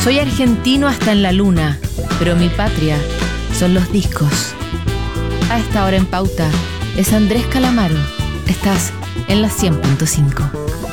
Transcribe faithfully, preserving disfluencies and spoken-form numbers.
Soy argentino hasta en la luna, pero mi patria son los discos. A esta hora en Pauta es Andrés Calamaro. Estás en la cien punto cinco.